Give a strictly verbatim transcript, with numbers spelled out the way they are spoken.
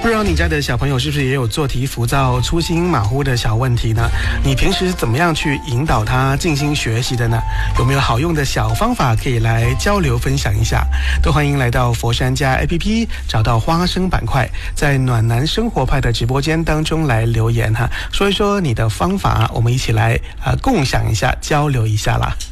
不知道你家的小朋友是不是也有做题浮躁、粗心马虎的小问题呢？你平时怎么样去引导他静心学习的呢？有没有好用的小方法可以来交流分享一下？都欢迎来到佛山家 A P P， 找到花生板块，在暖男生活派的直播间当中来留言哈，说一说你的方法，我们一起来啊、呃、共享一下，交流一下啦。